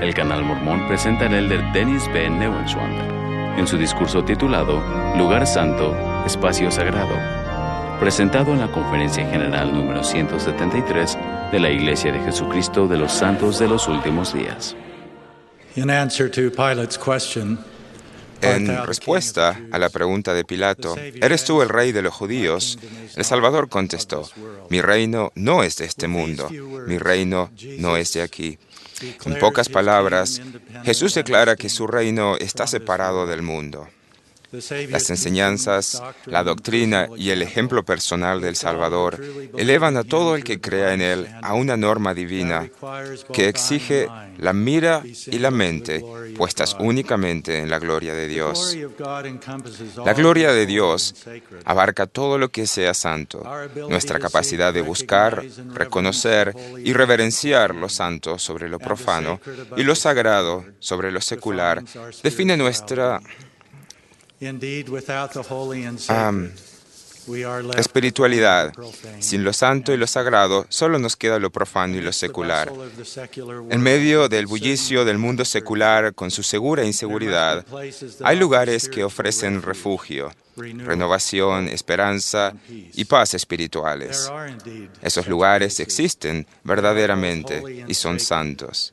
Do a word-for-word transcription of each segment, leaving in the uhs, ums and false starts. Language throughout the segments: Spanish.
El canal Mormón presenta al elder Dennis B. Neuenschwander en su discurso titulado Lugar Santo, Espacio Sagrado, presentado en la Conferencia General número ciento setenta y tres de la Iglesia de Jesucristo de los Santos de los Últimos Días. In answer to Pilate's question, En respuesta a la pregunta de Pilato, ¿eres tú el rey de los judíos?, el Salvador contestó, mi reino no es de este mundo, mi reino no es de aquí. En pocas palabras, Jesús declara que su reino está separado del mundo. Las enseñanzas, la doctrina y el ejemplo personal del Salvador elevan a todo el que crea en Él a una norma divina que exige la mira y la mente puestas únicamente en la gloria de Dios. La gloria de Dios abarca todo lo que sea santo. Nuestra capacidad de buscar, reconocer y reverenciar lo santo sobre lo profano y lo sagrado sobre lo secular define nuestra Um, espiritualidad. Sin lo santo y lo sagrado, solo nos queda lo profano y lo secular. En medio del bullicio del mundo secular, con su segura inseguridad, hay lugares que ofrecen refugio, renovación, esperanza y paz espirituales. Esos lugares existen verdaderamente y son santos.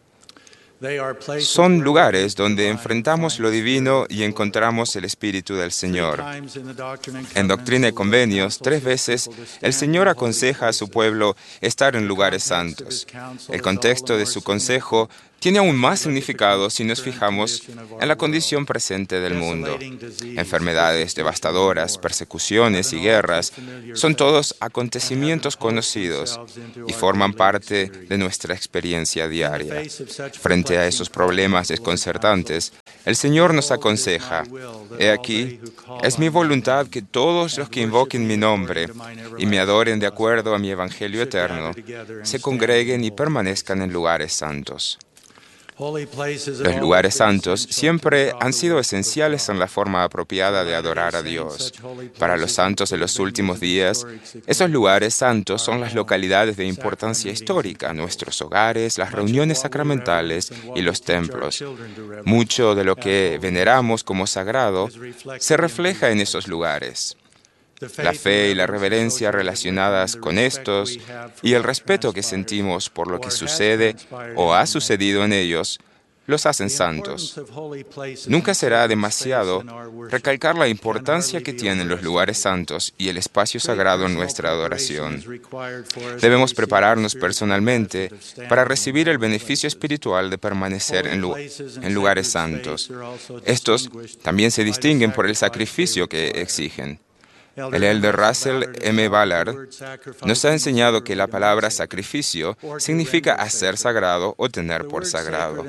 Son lugares donde enfrentamos lo divino y encontramos el Espíritu del Señor. En Doctrina y Convenios, tres veces, el Señor aconseja a su pueblo estar en lugares santos. El contexto de su consejo tiene aún más significado si nos fijamos en la condición presente del mundo. Enfermedades devastadoras, persecuciones y guerras son todos acontecimientos conocidos y forman parte de nuestra experiencia diaria. Frente a esos problemas desconcertantes, el Señor nos aconseja, «He aquí, es mi voluntad que todos los que invoquen mi nombre y me adoren de acuerdo a mi evangelio eterno, se congreguen y permanezcan en lugares santos». Los lugares santos siempre han sido esenciales en la forma apropiada de adorar a Dios. Para los santos de los últimos días, esos lugares santos son las localidades de importancia histórica, nuestros hogares, las reuniones sacramentales y los templos. Mucho de lo que veneramos como sagrado se refleja en esos lugares. La fe y la reverencia relacionadas con estos y el respeto que sentimos por lo que sucede o ha sucedido en ellos los hacen santos. Nunca será demasiado recalcar la importancia que tienen los lugares santos y el espacio sagrado en nuestra adoración. Debemos prepararnos personalmente para recibir el beneficio espiritual de permanecer en, lu- en lugares santos. Estos también se distinguen por el sacrificio que exigen. El elder Russell M. Ballard nos ha enseñado que la palabra sacrificio significa hacer sagrado o tener por sagrado.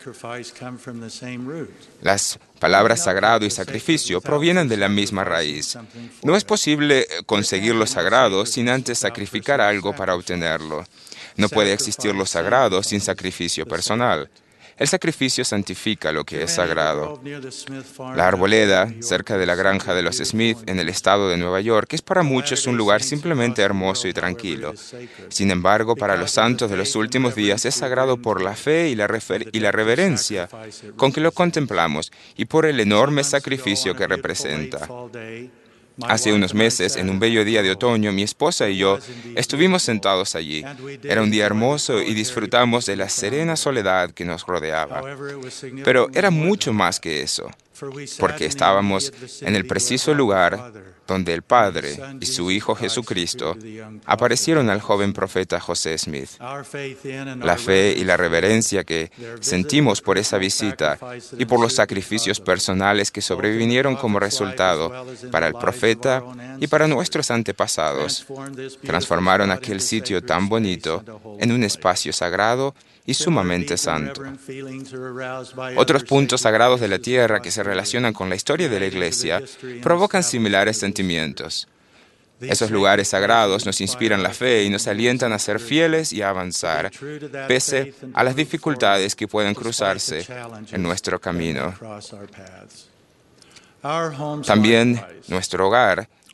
Las palabras sagrado y sacrificio provienen de la misma raíz. No es posible conseguir lo sagrado sin antes sacrificar algo para obtenerlo. No puede existir lo sagrado sin sacrificio personal. El sacrificio santifica lo que es sagrado. La arboleda, cerca de la granja de los Smith, en el estado de Nueva York, es para muchos un lugar simplemente hermoso y tranquilo. Sin embargo, para los santos de los últimos días es sagrado por la fe y la, refer- y la reverencia con que lo contemplamos y por el enorme sacrificio que representa. Hace unos meses, en un bello día de otoño, mi esposa y yo estuvimos sentados allí. Era un día hermoso y disfrutamos de la serena soledad que nos rodeaba. Pero era mucho más que eso, porque estábamos en el preciso lugar donde el Padre y su Hijo Jesucristo aparecieron al joven profeta José Smith. La fe y la reverencia que sentimos por esa visita y por los sacrificios personales que sobrevinieron como resultado para el profeta y para nuestros antepasados transformaron aquel sitio tan bonito en un espacio sagrado y sumamente santo. Otros puntos sagrados de la tierra que se relacionan con la historia de la Iglesia provocan similares sentimientos. Esos lugares sagrados nos inspiran la fe y nos alientan a ser fieles y a avanzar, pese a las dificultades que pueden cruzarse en nuestro camino. También nuestro hogar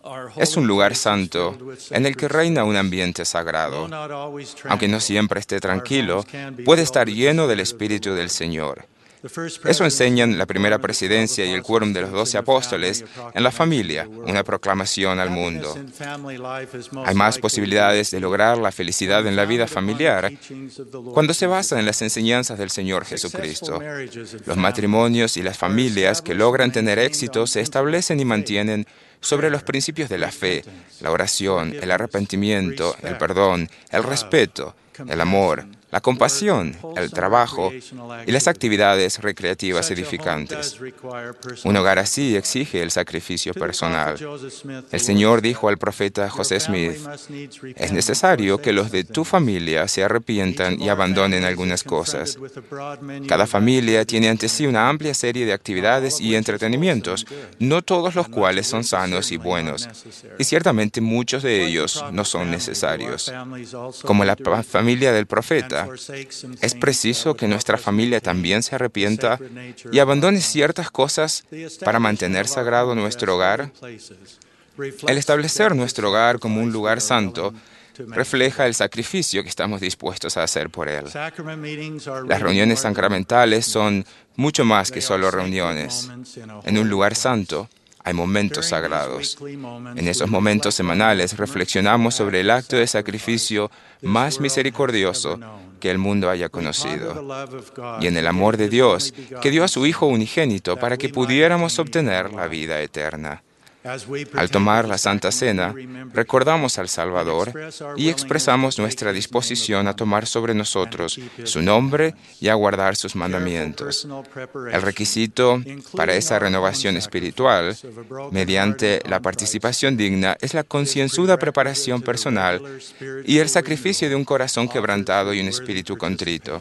Es un lugar santo en el que reina un ambiente sagrado. Aunque no siempre esté tranquilo, puede estar lleno del Espíritu del Señor. Eso enseñan la primera presidencia y el quórum de los doce apóstoles en la familia, una proclamación al mundo. Hay más posibilidades de lograr la felicidad en la vida familiar cuando se basa en las enseñanzas del Señor Jesucristo. Los matrimonios y las familias que logran tener éxito se establecen y mantienen sobre los principios de la fe, la oración, el arrepentimiento, el perdón, el respeto, el amor, la compasión, el trabajo y las actividades recreativas edificantes. Un hogar así exige el sacrificio personal. El Señor dijo al profeta José Smith: es necesario que los de tu familia se arrepientan y abandonen algunas cosas. Cada familia tiene ante sí una amplia serie de actividades y entretenimientos, no todos los cuales son sanos y buenos, y ciertamente muchos de ellos no son necesarios. Como la familia del profeta, es preciso que nuestra familia también se arrepienta y abandone ciertas cosas para mantener sagrado nuestro hogar. El establecer nuestro hogar como un lugar santo refleja el sacrificio que estamos dispuestos a hacer por él. Las reuniones sacramentales son mucho más que solo reuniones. En un lugar santo hay momentos sagrados. En esos momentos semanales reflexionamos sobre el acto de sacrificio más misericordioso que el mundo haya conocido, y en el amor de Dios, que dio a su Hijo unigénito para que pudiéramos obtener la vida eterna. Al tomar la Santa Cena, recordamos al Salvador y expresamos nuestra disposición a tomar sobre nosotros su nombre y a guardar sus mandamientos. El requisito para esa renovación espiritual, mediante la participación digna, es la concienzuda preparación personal y el sacrificio de un corazón quebrantado y un espíritu contrito.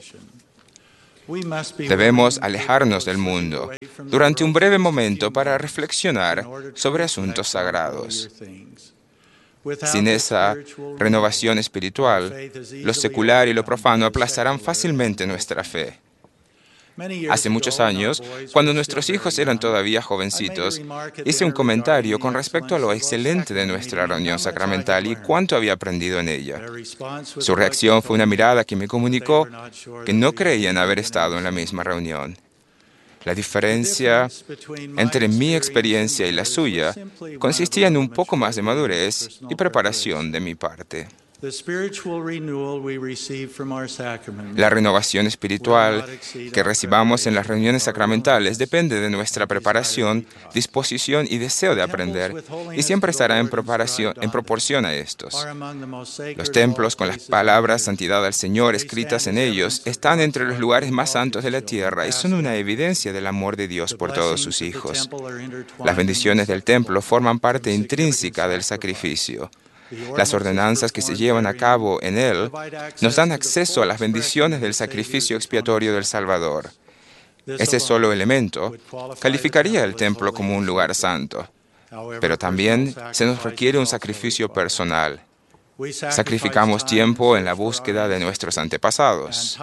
Debemos alejarnos del mundo durante un breve momento para reflexionar sobre asuntos sagrados. Sin esa renovación espiritual, lo secular y lo profano aplastarán fácilmente nuestra fe. Hace muchos años, cuando nuestros hijos eran todavía jovencitos, hice un comentario con respecto a lo excelente de nuestra reunión sacramental y cuánto había aprendido en ella. Su reacción fue una mirada que me comunicó que no creían haber estado en la misma reunión. La diferencia entre mi experiencia y la suya consistía en un poco más de madurez y preparación de mi parte. La renovación espiritual que recibamos en las reuniones sacramentales depende de nuestra preparación, disposición y deseo de aprender, y siempre estará en, preparación, en proporción a estos. Los templos con las palabras santidad al Señor escritas en ellos están entre los lugares más santos de la tierra y son una evidencia del amor de Dios por todos sus hijos. Las bendiciones del templo forman parte intrínseca del sacrificio. Las ordenanzas que se llevan a cabo en él nos dan acceso a las bendiciones del sacrificio expiatorio del Salvador. Ese solo elemento calificaría el templo como un lugar santo, pero también se nos requiere un sacrificio personal. Sacrificamos tiempo en la búsqueda de nuestros antepasados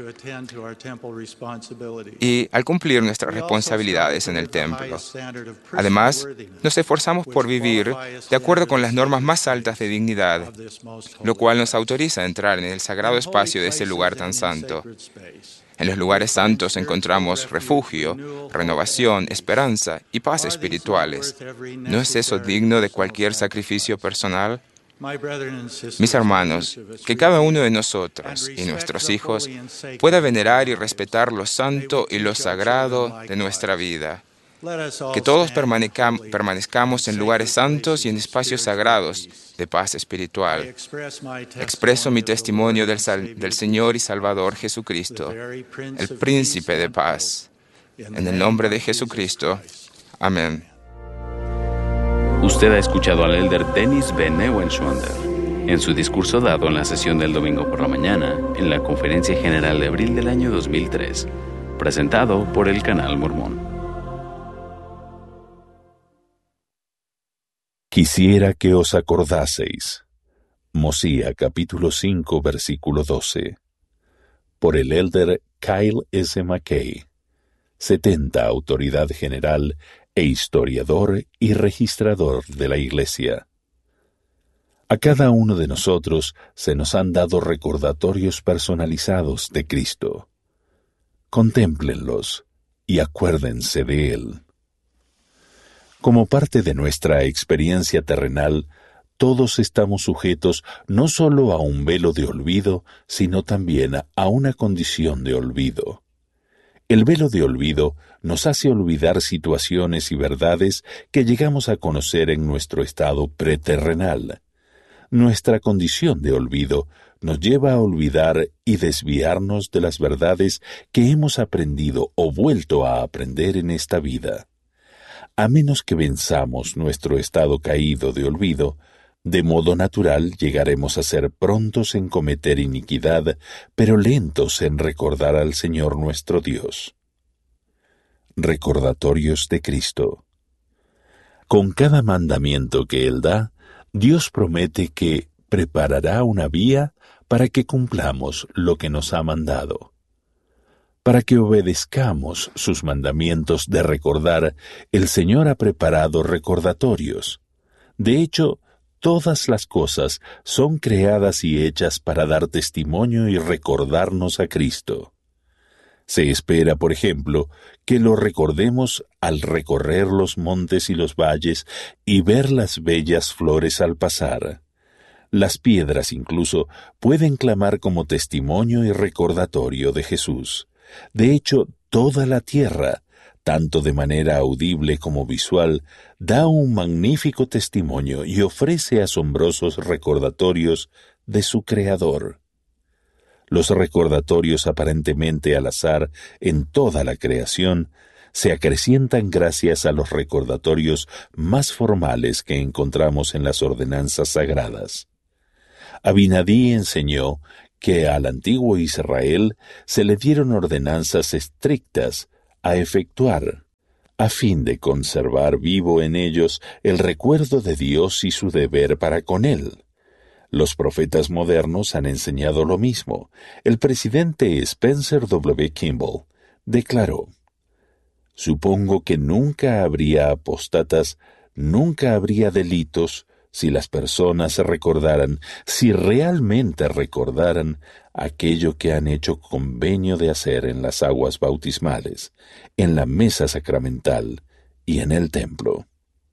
y al cumplir nuestras responsabilidades en el templo. Además, nos esforzamos por vivir de acuerdo con las normas más altas de dignidad, lo cual nos autoriza a entrar en el sagrado espacio de ese lugar tan santo. En los lugares santos encontramos refugio, renovación, esperanza y paz espirituales. ¿No es eso digno de cualquier sacrificio personal? Mis hermanos, que cada uno de nosotros y nuestros hijos pueda venerar y respetar lo santo y lo sagrado de nuestra vida. Que todos permanezcamos en lugares santos y en espacios sagrados de paz espiritual. Expreso mi testimonio del, sal, del Señor y Salvador Jesucristo, el Príncipe de paz. En el nombre de Jesucristo. Amén. Usted ha escuchado al elder Dennis B. Neuenschwander en su discurso dado en la sesión del domingo por la mañana en la Conferencia General de abril del año dos mil tres, presentado por el Canal Mormón. Quisiera que os acordaseis. Mosía capítulo cinco versículo doce. Por el elder Kyle S. McKay, setenta Autoridad General e historiador y registrador de la Iglesia. A cada uno de nosotros se nos han dado recordatorios personalizados de Cristo. Contémplenlos y acuérdense de Él. Como parte de nuestra experiencia terrenal, todos estamos sujetos no solo a un velo de olvido, sino también a una condición de olvido. El velo de olvido nos hace olvidar situaciones y verdades que llegamos a conocer en nuestro estado preterrenal. Nuestra condición de olvido nos lleva a olvidar y desviarnos de las verdades que hemos aprendido o vuelto a aprender en esta vida. A menos que venzamos nuestro estado caído de olvido, de modo natural llegaremos a ser prontos en cometer iniquidad, pero lentos en recordar al Señor nuestro Dios. Recordatorios de Cristo. Con cada mandamiento que Él da, Dios promete que preparará una vía para que cumplamos lo que nos ha mandado. Para que obedezcamos sus mandamientos de recordar, el Señor ha preparado recordatorios. De hecho, todas las cosas son creadas y hechas para dar testimonio y recordarnos a Cristo. Se espera, por ejemplo, que lo recordemos al recorrer los montes y los valles y ver las bellas flores al pasar. Las piedras incluso pueden clamar como testimonio y recordatorio de Jesús. De hecho, toda la tierra, tanto de manera audible como visual, da un magnífico testimonio y ofrece asombrosos recordatorios de su Creador. Los recordatorios aparentemente al azar en toda la creación se acrecientan gracias a los recordatorios más formales que encontramos en las ordenanzas sagradas. Abinadí enseñó que al antiguo Israel se le dieron ordenanzas estrictas a efectuar, a fin de conservar vivo en ellos el recuerdo de Dios y su deber para con Él. Los profetas modernos han enseñado lo mismo. El presidente Spencer W. Kimball declaró: «Supongo que nunca habría apóstatas, nunca habría delitos, si las personas recordaran, si realmente recordaran aquello que han hecho convenio de hacer en las aguas bautismales, en la mesa sacramental y en el templo».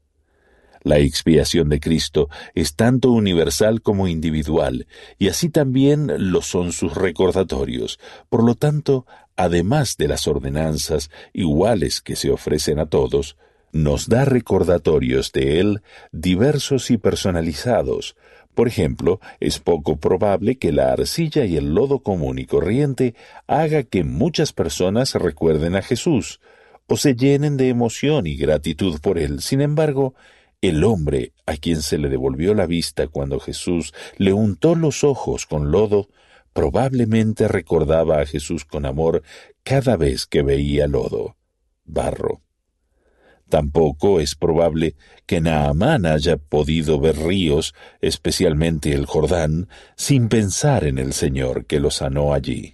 La expiación de Cristo es tanto universal como individual, y así también lo son sus recordatorios. Por lo tanto, además de las ordenanzas iguales que se ofrecen a todos, nos da recordatorios de Él diversos y personalizados. Por ejemplo, es poco probable que la arcilla y el lodo común y corriente haga que muchas personas recuerden a Jesús, o se llenen de emoción y gratitud por Él. Sin embargo, el hombre a quien se le devolvió la vista cuando Jesús le untó los ojos con lodo, probablemente recordaba a Jesús con amor cada vez que veía lodo, barro. Tampoco es probable que Naamán haya podido ver ríos, especialmente el Jordán, sin pensar en el Señor que lo sanó allí.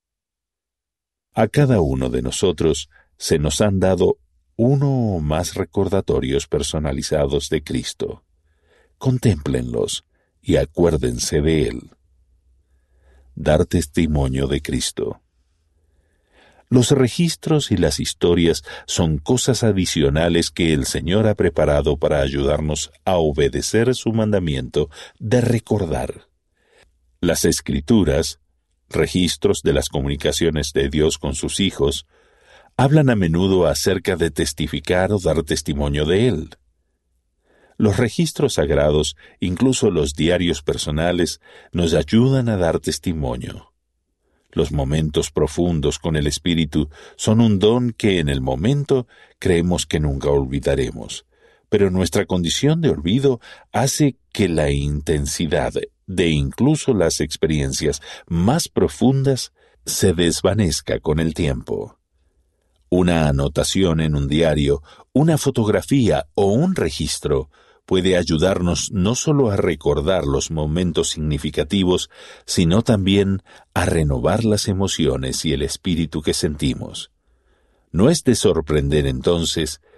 A cada uno de nosotros se nos han dado uno o más recordatorios personalizados de Cristo. Contémplenlos y acuérdense de Él. Dar testimonio de Cristo. Los registros y las historias son cosas adicionales que el Señor ha preparado para ayudarnos a obedecer su mandamiento de recordar. Las Escrituras, registros de las comunicaciones de Dios con sus hijos, hablan a menudo acerca de testificar o dar testimonio de Él. Los registros sagrados, incluso los diarios personales, nos ayudan a dar testimonio. Los momentos profundos con el Espíritu son un don que en el momento creemos que nunca olvidaremos, pero nuestra condición de olvido hace que la intensidad de incluso las experiencias más profundas se desvanezca con el tiempo. Una anotación en un diario, una fotografía o un registro puede ayudarnos no solo a recordar los momentos significativos, sino también a renovar las emociones y el espíritu que sentimos. No es de sorprender entonces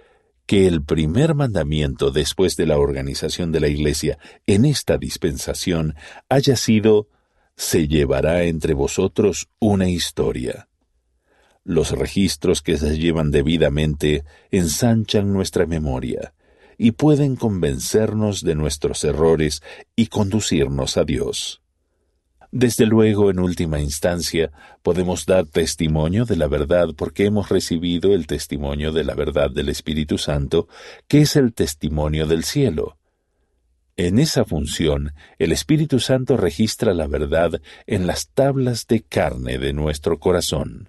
que el primer mandamiento después de la organización de la Iglesia en esta dispensación haya sido: se llevará entre vosotros una historia. Los registros que se llevan debidamente ensanchan nuestra memoria y pueden convencernos de nuestros errores y conducirnos a Dios. Desde luego, en última instancia, podemos dar testimonio de la verdad porque hemos recibido el testimonio de la verdad del Espíritu Santo, que es el testimonio del cielo. En esa función, el Espíritu Santo registra la verdad en las tablas de carne de nuestro corazón.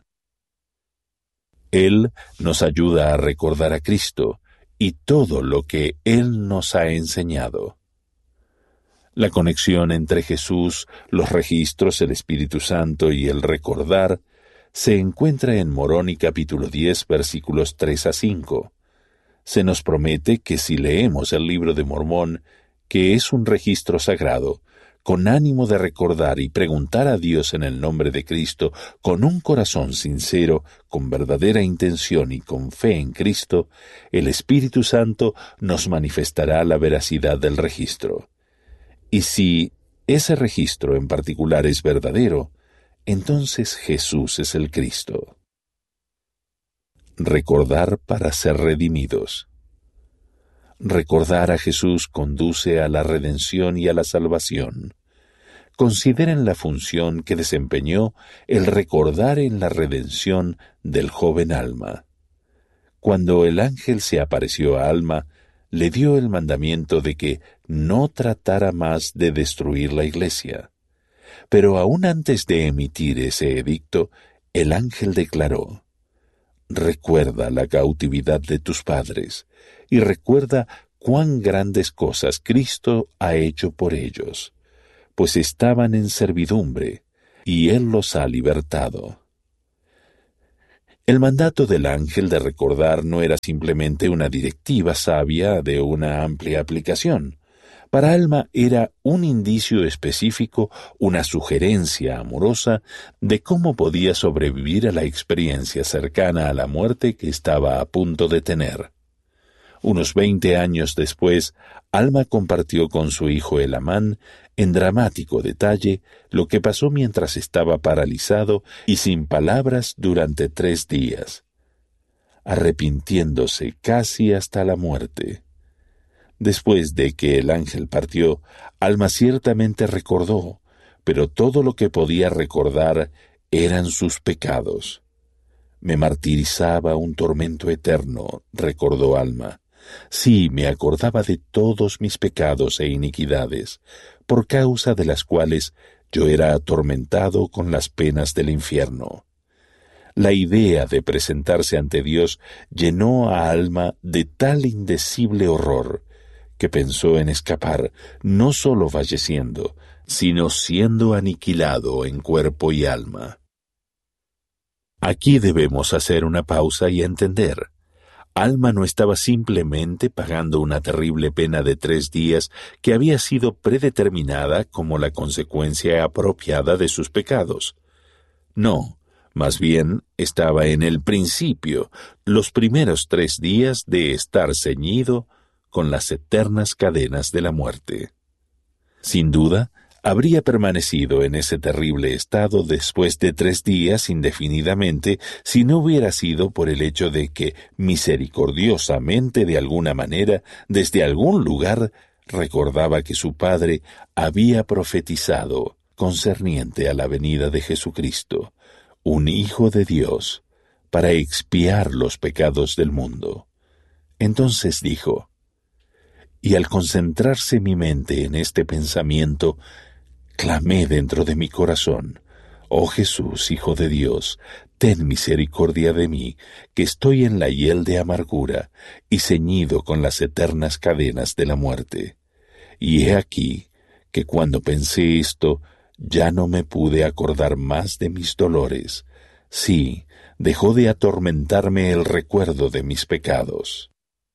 Él nos ayuda a recordar a Cristo y todo lo que Él nos ha enseñado. La conexión entre Jesús, los registros, el Espíritu Santo y el recordar se encuentra en Moroni capítulo diez, versículos tres a cinco. Se nos promete que si leemos el libro de Mormón, que es un registro sagrado, con ánimo de recordar y preguntar a Dios en el nombre de Cristo, con un corazón sincero, con verdadera intención y con fe en Cristo, el Espíritu Santo nos manifestará la veracidad del registro. Y si ese registro en particular es verdadero, entonces Jesús es el Cristo. Recordar para ser redimidos. Recordar a Jesús conduce a la redención y a la salvación. Consideren la función que desempeñó el recordar en la redención del joven Alma. Cuando el ángel se apareció a Alma, le dio el mandamiento de que no tratara más de destruir la iglesia. Pero aún antes de emitir ese edicto, el ángel declaró: «Recuerda la cautividad de tus padres, y recuerda cuán grandes cosas Cristo ha hecho por ellos, pues estaban en servidumbre, y Él los ha libertado». El mandato del ángel de recordar no era simplemente una directiva sabia de una amplia aplicación. Para Alma era un indicio específico, una sugerencia amorosa de cómo podía sobrevivir a la experiencia cercana a la muerte que estaba a punto de tener. Unos veinte años después, Alma compartió con su hijo Elamán, en dramático detalle, lo que pasó mientras estaba paralizado y sin palabras durante tres días, arrepintiéndose casi hasta la muerte. Después de que el ángel partió, Alma ciertamente recordó, pero todo lo que podía recordar eran sus pecados. «Me martirizaba un tormento eterno», recordó Alma. «Sí, me acordaba de todos mis pecados e iniquidades, por causa de las cuales yo era atormentado con las penas del infierno». La idea de presentarse ante Dios llenó a Alma de tal indecible horror que pensó en escapar, no solo falleciendo, sino siendo aniquilado en cuerpo y alma. Aquí debemos hacer una pausa y entender. Alma no estaba simplemente pagando una terrible pena de tres días que había sido predeterminada como la consecuencia apropiada de sus pecados. No, más bien estaba en el principio, los primeros tres días de estar ceñido con las eternas cadenas de la muerte. Sin duda, habría permanecido en ese terrible estado después de tres días indefinidamente si no hubiera sido por el hecho de que, misericordiosamente de alguna manera, desde algún lugar, recordaba que su padre había profetizado concerniente a la venida de Jesucristo, un Hijo de Dios, para expiar los pecados del mundo. Entonces dijo: «Y al concentrarse mi mente en este pensamiento, clamé dentro de mi corazón: Oh Jesús, Hijo de Dios, ten misericordia de mí, que estoy en la hiel de amargura y ceñido con las eternas cadenas de la muerte». Y he aquí que cuando pensé esto, ya no me pude acordar más de mis dolores. Sí, dejó de atormentarme el recuerdo de mis pecados.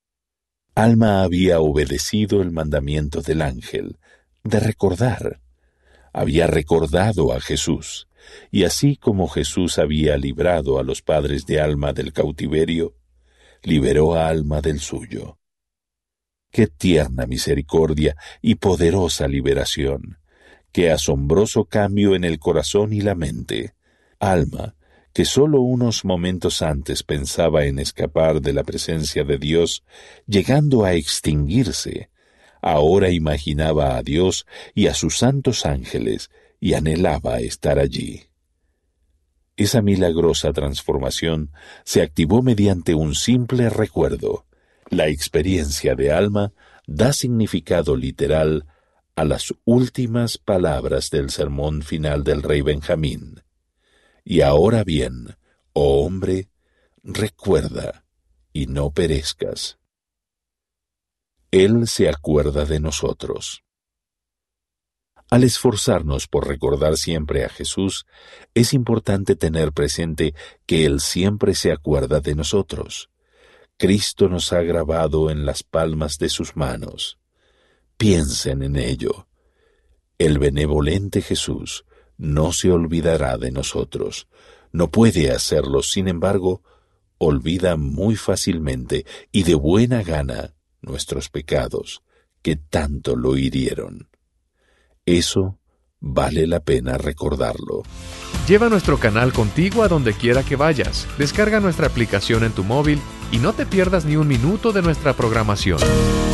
Alma había obedecido el mandamiento del ángel de recordar. Había recordado a Jesús, y así como Jesús había librado a los padres de Alma del cautiverio, liberó a Alma del suyo. ¡Qué tierna misericordia y poderosa liberación! ¡Qué asombroso cambio en el corazón y la mente! Alma, que sólo unos momentos antes pensaba en escapar de la presencia de Dios, llegando a extinguirse, ahora imaginaba a Dios y a sus santos ángeles y anhelaba estar allí. Esa milagrosa transformación se activó mediante un simple recuerdo. La experiencia de Alma da significado literal a las últimas palabras del sermón final del rey Benjamín. Y ahora bien, oh hombre, recuerda y no perezcas. Él se acuerda de nosotros. Al esforzarnos por recordar siempre a Jesús, es importante tener presente que Él siempre se acuerda de nosotros. Cristo nos ha grabado en las palmas de sus manos. Piensen en ello. El benevolente Jesús no se olvidará de nosotros. No puede hacerlo, sin embargo, olvida muy fácilmente y de buena gana nuestros pecados, que tanto lo hirieron. Eso vale la pena recordarlo. Lleva nuestro canal contigo a donde quiera que vayas. Descarga nuestra aplicación en tu móvil y no te pierdas ni un minuto de nuestra programación.